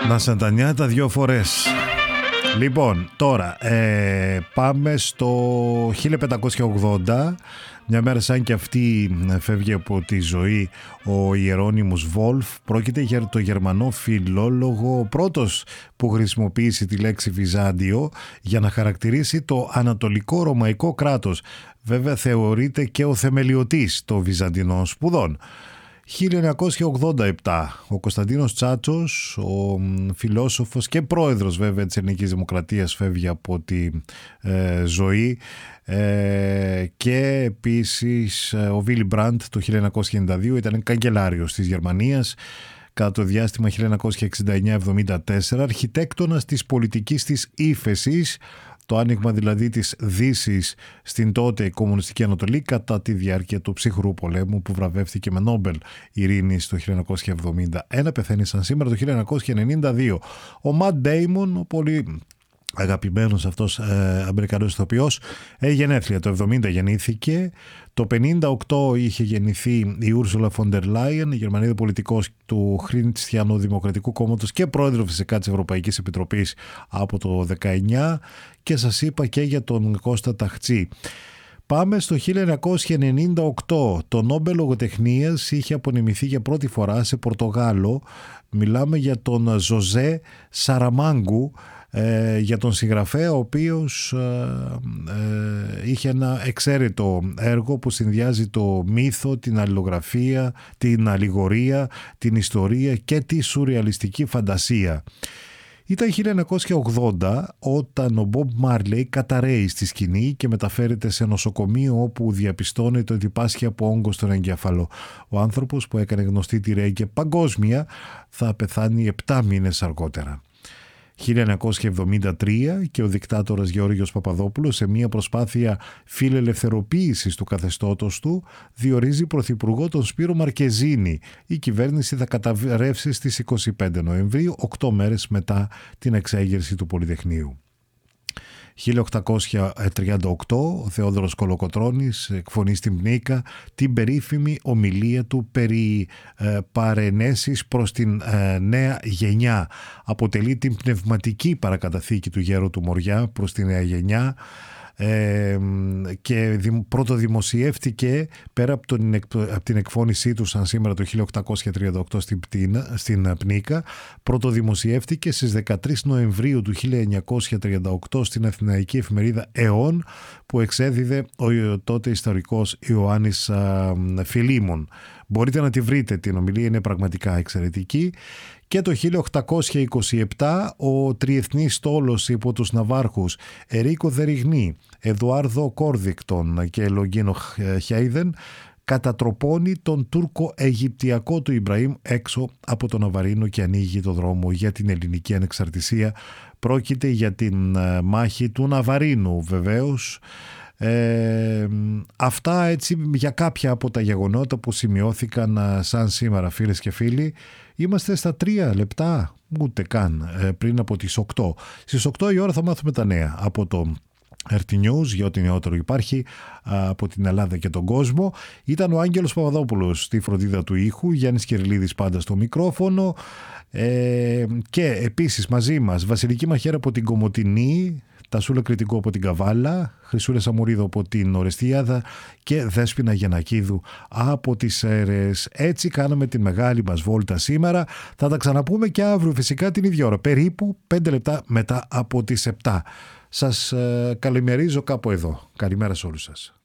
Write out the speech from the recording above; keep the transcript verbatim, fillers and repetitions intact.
Να Σαντανιάτα δύο φορές. Λοιπόν, τώρα ε, πάμε στο χίλια πεντακόσια ογδόντα. Μια μέρα σαν και αυτή φεύγει από τη ζωή ο Ιερώνυμος Βόλφ. Πρόκειται για το Γερμανό φιλόλογο, πρώτος που χρησιμοποίησε τη λέξη Βυζάντιο για να χαρακτηρίσει το Ανατολικό Ρωμαϊκό κράτος. Βέβαια θεωρείται και ο θεμελιωτής των Βυζαντινών σπουδών. χίλια εννιακόσια ογδόντα επτά ο Κωνσταντίνος Τσάτσος, ο φιλόσοφος και πρόεδρος βέβαια της Ελληνικής Δημοκρατίας, φεύγει από τη ε, ζωή ε, και επίσης ο Βίλι Μπραντ το χίλια εννιακόσια ενενήντα δύο ήταν καγκελάριος της Γερμανίας κατά το διάστημα χίλια εννιακόσια εξήντα εννέα με εβδομήντα τέσσερα, αρχιτέκτονας της πολιτικής της ύφεσης, το άνοιγμα δηλαδή της Δύσης στην τότε κομμουνιστική Ανατολή κατά τη διάρκεια του ψυχρού πολέμου, που βραβεύτηκε με Νόμπελ Ειρήνης το χίλια εννιακόσια εβδομήντα ένα, πεθαίνει σαν σήμερα το χίλια εννιακόσια ενενήντα δύο. Ο Ματ Ντέιμον, ο πολύ αγαπημένος αυτός ε, Αμερικανός ηθοποιός, έχει γενέθλια, το εβδομήντα γεννήθηκε. Το πενήντα οκτώ είχε γεννηθεί η Ούρσουλα Φοντερ Λάιεν, η Γερμανίδα πολιτικός του Χριστιανοδημοκρατικού Κόμματος και πρόεδρο φυσικά της Ευρωπαϊκής Επιτροπής από το δεκαεννιά, και σας είπα και για τον Κώστα Ταχτσή. Πάμε στο χίλια εννιακόσια ενενήντα οκτώ. Το Νόμπελ Λογοτεχνίας είχε απονεμηθεί για πρώτη φορά σε Πορτογάλο. Μιλάμε για τον Ζωζέ Σαραμάγκου, Ε, για τον συγγραφέα, ο οποίος ε, ε, είχε ένα εξαίρετο έργο που συνδυάζει το μύθο, την αλληλογραφία, την αλληγορία, την ιστορία και τη σουρεαλιστική φαντασία. Ήταν χίλια εννιακόσια ογδόντα όταν ο Μπομπ Μάρλεϊ καταραίει στη σκηνή και μεταφέρεται σε νοσοκομείο όπου διαπιστώνεται ότι πάσχει από όγκο στον εγκέφαλο. Ο άνθρωπος που έκανε γνωστή τη ρέγγε παγκόσμια θα πεθάνει επτά μήνες αργότερα. χίλια εννιακόσια εβδομήντα τρία και ο δικτάτορας Γεώργιος Παπαδόπουλος, σε μια προσπάθεια φιλελευθεροποίησης του καθεστώτος του, διορίζει πρωθυπουργό τον Σπύρο Μαρκεζίνη. Η κυβέρνηση θα καταρρεύσει στις είκοσι πέντε Νοεμβρίου, οκτώ μέρες μετά την εξέγερση του Πολυτεχνείου. χίλια οκτακόσια τριάντα οκτώ ο Θεόδωρος Κολοκοτρώνης εκφωνεί στην Πνίκα την περίφημη ομιλία του περί ε, παρενέσεις προς την ε, νέα γενιά. Αποτελεί την πνευματική παρακαταθήκη του γέρου του Μοριά προς τη νέα γενιά. Ε, και πρωτοδημοσιεύτηκε πέρα από, τον, από την εκφώνησή του σαν σήμερα το χίλια οκτακόσια τριάντα οκτώ στην, Πτήνα, στην Πνίκα, πρωτοδημοσιεύτηκε στις δεκατρείς Νοεμβρίου του χίλια εννιακόσια τριάντα οκτώ στην αθηναϊκή εφημερίδα ΕΟΝ, που εξέδιδε ο τότε ιστορικός Ιωάννης α, Φιλίμων. Μπορείτε να τη βρείτε την ομιλία, είναι πραγματικά εξαιρετική. Και το χίλια οκτακόσια είκοσι επτά ο τριεθνής στόλος υπό τους ναυάρχους Ερίκο Δεριγνή, Εδουάρδο Κόρδικτον και Λογκίνο Χέιδεν κατατροπώνει τον Τούρκο-Αιγυπτιακό του Ιμπραήμ έξω από τον Ναβαρίνο και ανοίγει το δρόμο για την ελληνική ανεξαρτησία. Πρόκειται για την μάχη του Ναβαρίνου βεβαίως. Ε, αυτά έτσι για κάποια από τα γεγονότα που σημειώθηκαν σαν σήμερα, φίλες και φίλοι. Είμαστε στα τρία λεπτά, ούτε καν, πριν από τις οκτώ. Στις οκτώ η ώρα θα μάθουμε τα νέα από το αρ τι News, για ό,τι νεότερο υπάρχει από την Ελλάδα και τον κόσμο. Ήταν ο Άγγελος Παπαδόπουλος στη φροντίδα του ήχου, Γιάννης Κυριλίδης πάντα στο μικρόφωνο, ε, και επίσης μαζί μας Βασιλική Μαχαίρα από την Κομοτηνή, Τασούλα Κρητικού από την Καβάλα, Χρυσούλα Σαμουρίδου από την Ορεστιάδα και Δέσποινα Γιαννακίδου από τις Σέρρες. Έτσι κάναμε την μεγάλη μας βόλτα σήμερα. Θα τα ξαναπούμε και αύριο φυσικά την ίδια ώρα, περίπου πέντε λεπτά μετά από τις επτά. Σας ε, καλημερίζω κάπου εδώ. Καλημέρα σε όλους σας.